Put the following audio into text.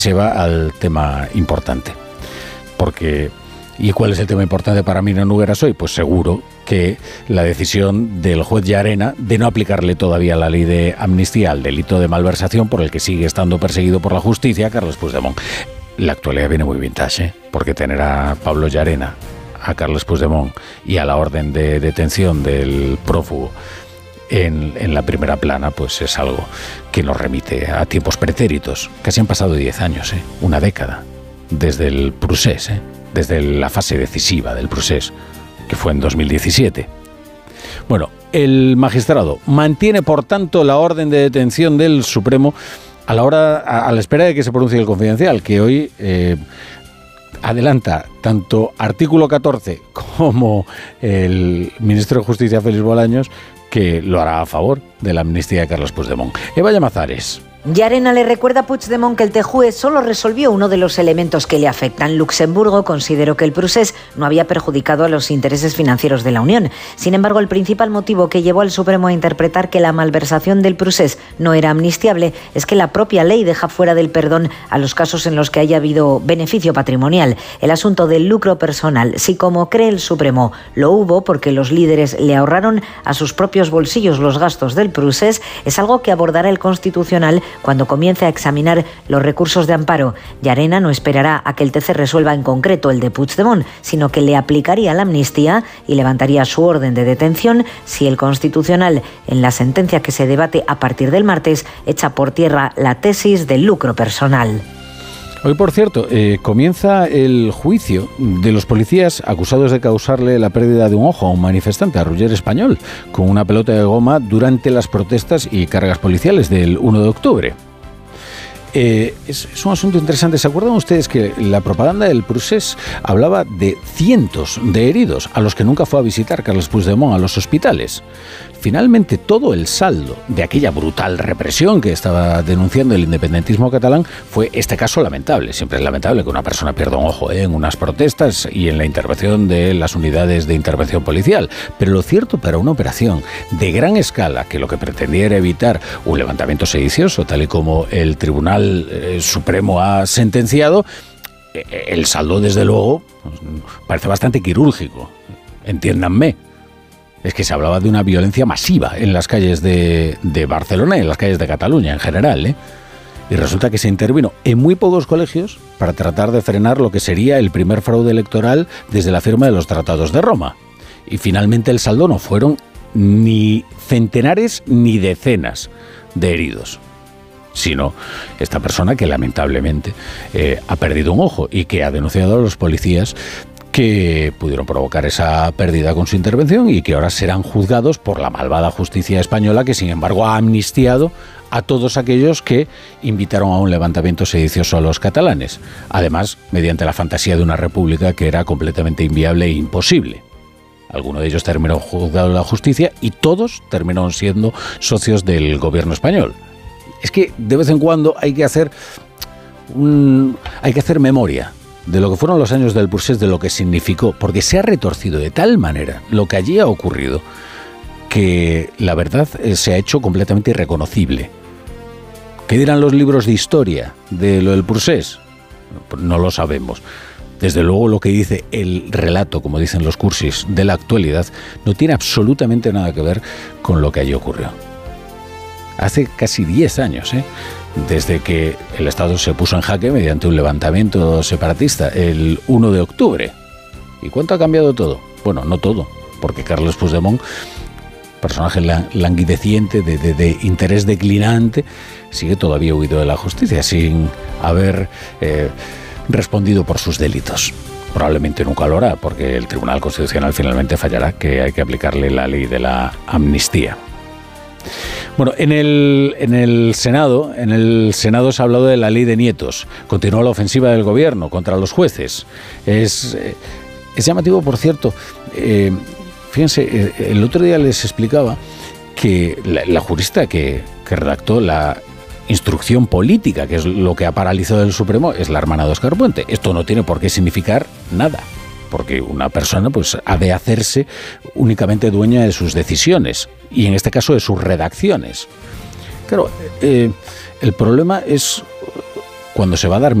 se va al tema importante. ¿Y cuál es el tema importante para Miriam Nogueras hoy? Pues seguro que la decisión del juez Llarena de no aplicarle todavía la ley de amnistía al delito de malversación por el que sigue estando perseguido por la justicia Carles Puigdemont. La actualidad viene muy vintage, ¿eh? Porque tener a Pablo Llarena, a Carles Puigdemont y a la orden de detención del prófugo en la primera plana, pues es algo que nos remite a tiempos pretéritos. Casi han pasado 10 años, una década, desde el procés, desde la fase decisiva del procés, que fue en 2017. Bueno, el magistrado mantiene, por tanto, la orden de detención del Supremo a la espera de que se pronuncie el Confidencial, que hoy adelanta tanto artículo 14 como el ministro de Justicia, Félix Bolaños, que lo hará a favor de la amnistía de Carles Puigdemont. Eva Llamazares. Llarena le recuerda a Puigdemont que el TJUE solo resolvió uno de los elementos que le afectan. Luxemburgo consideró que el procés no había perjudicado a los intereses financieros de la Unión. Sin embargo, el principal motivo que llevó al Supremo a interpretar que la malversación del procés no era amnistiable es que la propia ley deja fuera del perdón a los casos en los que haya habido beneficio patrimonial. El asunto del lucro personal, si como cree el Supremo lo hubo porque los líderes le ahorraron a sus propios bolsillos los gastos del procés, es algo que abordará el Constitucional cuando comience a examinar los recursos de amparo. Llarena no esperará a que el TC resuelva en concreto el de Puigdemont, sino que le aplicaría la amnistía y levantaría su orden de detención si el Constitucional, en la sentencia que se debate a partir del martes, echa por tierra la tesis del lucro personal. Hoy, por cierto, comienza el juicio de los policías acusados de causarle la pérdida de un ojo a un manifestante, a Roger Español, con una pelota de goma durante las protestas y cargas policiales del 1 de octubre. Es un asunto interesante. ¿Se acuerdan ustedes que la propaganda del procés hablaba de cientos de heridos a los que nunca fue a visitar Carles Puigdemont a los hospitales? Finalmente, todo el saldo de aquella brutal represión que estaba denunciando el independentismo catalán fue este caso lamentable. Siempre es lamentable que una persona pierda un ojo en unas protestas y en la intervención de las unidades de intervención policial. Pero lo cierto, para una operación de gran escala que lo que pretendía era evitar un levantamiento sedicioso, tal y como el Tribunal Supremo ha sentenciado, el saldo, desde luego, parece bastante quirúrgico. Entiéndanme. Es que se hablaba de una violencia masiva en las calles de Barcelona y en las calles de Cataluña en general, Y resulta que se intervino en muy pocos colegios para tratar de frenar lo que sería el primer fraude electoral desde la firma de los Tratados de Roma. Y finalmente el saldo no fueron ni centenares ni decenas de heridos, sino esta persona que lamentablemente ha perdido un ojo y que ha denunciado a los policías que pudieron provocar esa pérdida con su intervención y que ahora serán juzgados por la malvada justicia española, que sin embargo ha amnistiado a todos aquellos que invitaron a un levantamiento sedicioso a los catalanes, además mediante la fantasía de una república que era completamente inviable e imposible. Alguno de ellos terminó juzgado en la justicia y todos terminaron siendo socios del gobierno español. Es que de vez en cuando hay que hacer memoria de lo que fueron los años del procés, de lo que significó, porque se ha retorcido de tal manera lo que allí ha ocurrido que la verdad se ha hecho completamente irreconocible. ¿Qué dirán los libros de historia de lo del procés? No lo sabemos. Desde luego lo que dice el relato, como dicen los cursis, de la actualidad, no tiene absolutamente nada que ver con lo que allí ocurrió. Hace casi 10 años, desde que el Estado se puso en jaque mediante un levantamiento separatista el 1 de octubre. ¿Y cuánto ha cambiado todo? Bueno, no todo, porque Carles Puigdemont, personaje languideciente, de interés declinante, sigue todavía huido de la justicia, sin haber respondido por sus delitos. Probablemente nunca lo hará, porque el Tribunal Constitucional finalmente fallará que hay que aplicarle la ley de la amnistía. Bueno, en el Senado se ha hablado de la ley de nietos. Continúa la ofensiva del gobierno contra los jueces. Es llamativo, por cierto. Fíjense, el otro día les explicaba que la jurista que redactó la instrucción política, que es lo que ha paralizado el Supremo, es la hermana de Óscar Puente. Esto no tiene por qué significar nada, porque una persona pues ha de hacerse únicamente dueña de sus decisiones, y en este caso de sus redacciones. Claro, el problema es cuando se va a dar